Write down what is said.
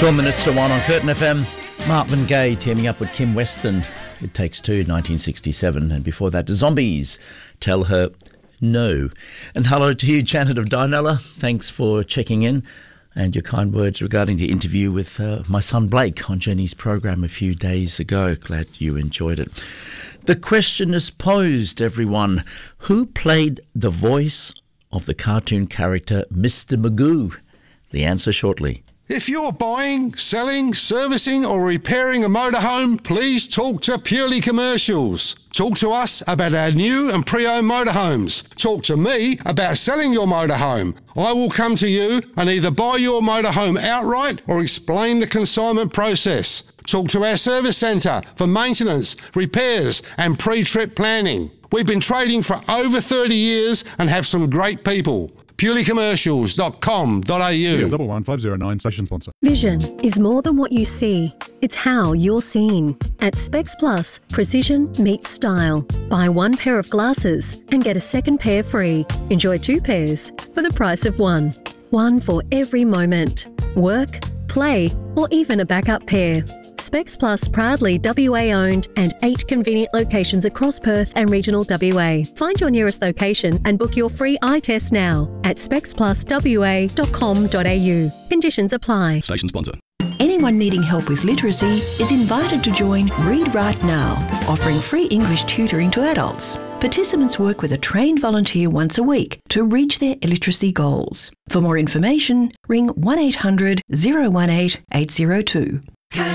4 minutes to 1 on Curtin FM. Marvin Gaye teaming up with Kim Weston. It Takes Two, 1967. And before that, the Zombies, Tell Her No. And hello to you, Janet of Dinella. Thanks for checking in and your kind words regarding the interview with my son Blake on Jenny's program a few days ago. Glad you enjoyed it. The question is posed, everyone. Who played the voice of the cartoon character Mr. Magoo? The answer shortly. If you're buying, selling, servicing or repairing a motorhome, please talk to Purely Commercials. Talk to us about our new and pre-owned motorhomes. Talk to me about selling your motorhome. I will come to you and either buy your motorhome outright or explain the consignment process. Talk to our service centre for maintenance, repairs and pre-trip planning. We've been trading for over 30 years and have some great people. purelycommercials.com.au. Yeah, 11509 station sponsor. Vision is more than what you see. It's how you're seen. At Specs Plus, precision meets style. Buy one pair of glasses and get a second pair free. Enjoy two pairs for the price of one. One for every moment. Work, play, or even a backup pair. Specs Plus proudly WA owned and 8 convenient locations across Perth and regional WA. Find your nearest location and book your free eye test now at specspluswa.com.au. Conditions apply. Station sponsor. Anyone needing help with literacy is invited to join Read Right Now, offering free English tutoring to adults. Participants work with a trained volunteer once a week to reach their literacy goals. For more information, ring 1800 018 802.